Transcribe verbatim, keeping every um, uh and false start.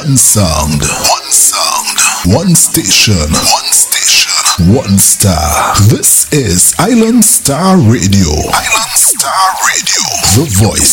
One sound, one sound, one station, one station, one star. This is Island Star Radio. Island Star Radio, the voice